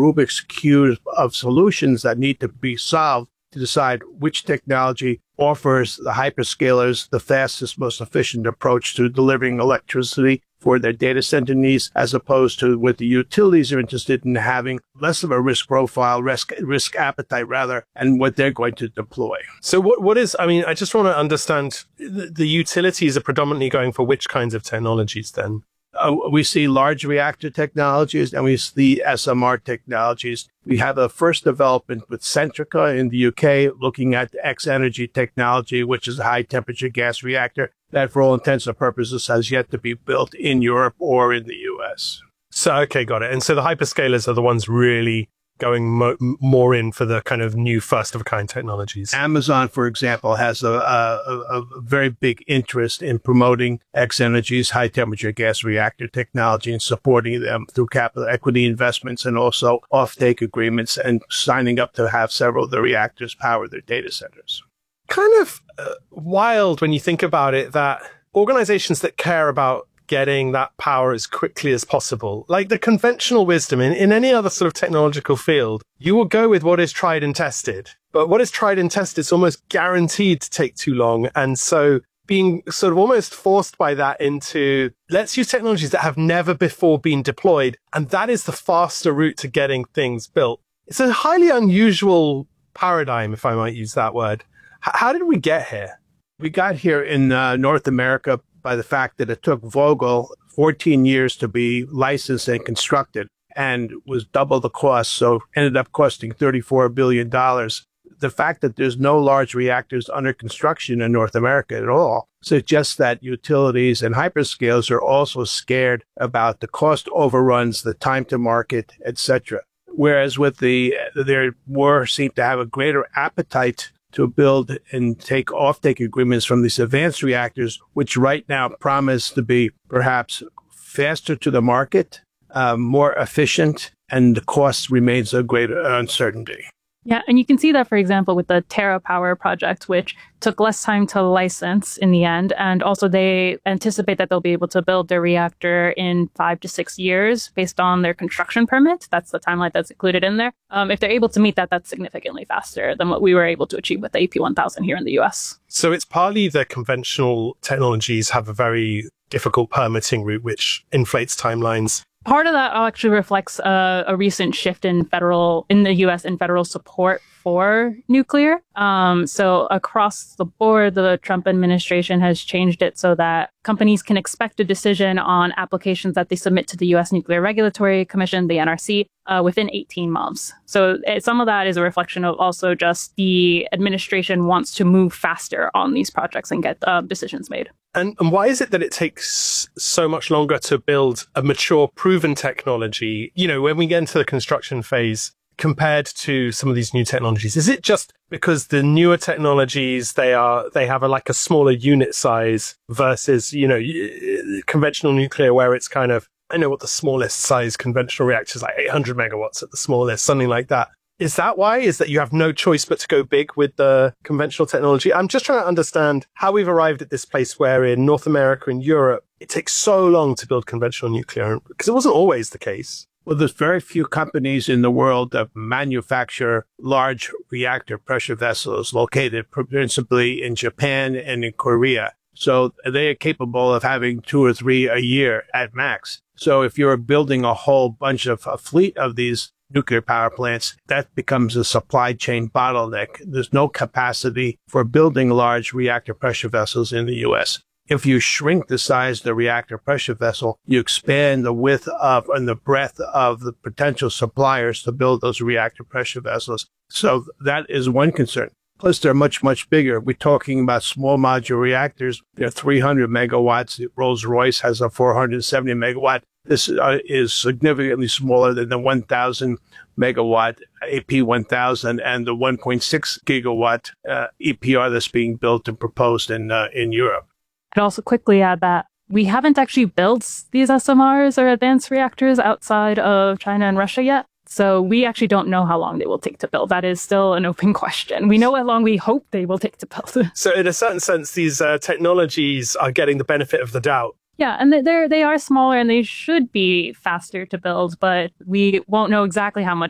Rubik's Cube of solutions that need to be solved to decide which technology offers the hyperscalers the fastest, most efficient approach to delivering electricity for their data center needs, as opposed to what the utilities are interested in having less of a risk profile, risk appetite rather, and what they're going to deploy. So what is, I mean, I just want to understand, the utilities are predominantly going for which kinds of technologies then? We see large reactor technologies and we see SMR technologies. We have a first development with Centrica in the UK looking at X-energy technology, which is a high temperature gas reactor that for all intents and purposes has yet to be built in Europe or in the US. So, okay, got it. And so the hyperscalers are the ones really going more in for the kind of new first-of-a-kind technologies. Amazon, for example, has a very big interest in promoting X-Energy's high-temperature gas reactor technology and supporting them through capital equity investments and also off-take agreements and signing up to have several of the reactors power their data centers. Kind of wild when you think about it that organizations that care about getting that power as quickly as possible. Like the conventional wisdom in any other sort of technological field, you will go with what is tried and tested. But what is tried and tested is almost guaranteed to take too long. And so being sort of almost forced by that into, let's use technologies that have never before been deployed. And that is the faster route to getting things built. It's a highly unusual paradigm, if I might use that word. How did we get here? We got here in North America by the fact that it took Vogtle 14 years to be licensed and constructed and was double the cost, so ended up costing $34 billion. The fact that there's no large reactors under construction in North America at all suggests that utilities and hyperscalers are also scared about the cost overruns, the time to market, etc. Whereas with there seem to have a greater appetite to build and take offtake agreements from these advanced reactors, which right now promise to be perhaps faster to the market, more efficient, and the cost remains a greater uncertainty. Yeah, and you can see that, for example, with the TerraPower project, which took less time to license in the end. And also they anticipate that they'll be able to build their reactor in 5 to 6 years based on their construction permit. That's the timeline that's included in there. If they're able to meet that, that's significantly faster than what we were able to achieve with the AP1000 here in the US. So it's partly the conventional technologies have a very difficult permitting route, which inflates timelines. Part of that actually reflects a recent shift in the U.S. in federal support for nuclear. So across the board, the Trump administration has changed it so that companies can expect a decision on applications that they submit to the U.S. Nuclear Regulatory Commission, the NRC, within 18 months. So some of that is a reflection of also just the administration wants to move faster on these projects and get decisions made. And why is it that it takes so much longer to build a mature, proven technology, when we get into the construction phase compared to some of these new technologies? Is it just because the newer technologies, they have a smaller unit size versus, conventional nuclear where it's kind of, I know what the smallest size conventional reactor is, like 800 megawatts at the smallest, something like that. Is that why? Is that you have no choice but to go big with the conventional technology? I'm just trying to understand how we've arrived at this place where in North America and Europe, it takes so long to build conventional nuclear, because it wasn't always the case. Well, there's very few companies in the world that manufacture large reactor pressure vessels located principally in Japan and in Korea. So they are capable of having 2 or 3 a year at max. So if you're building a whole bunch of a fleet of these nuclear power plants, that becomes a supply chain bottleneck. There's no capacity for building large reactor pressure vessels in the U.S. If you shrink the size of the reactor pressure vessel, you expand the width of and the breadth of the potential suppliers to build those reactor pressure vessels. So that is one concern. Plus, they're much, much bigger. We're talking about small modular reactors. They're 300 megawatts. Rolls-Royce has a 470 megawatt. This is significantly smaller than the 1,000 megawatt AP1000 and the 1.6 gigawatt EPR that's being built and proposed in Europe. I'd also quickly add that we haven't actually built these SMRs or advanced reactors outside of China and Russia yet. So we actually don't know how long they will take to build. That is still an open question. We know how long we hope they will take to build. So in a certain sense, these technologies are getting the benefit of the doubt. Yeah, and they are smaller and they should be faster to build, but we won't know exactly how much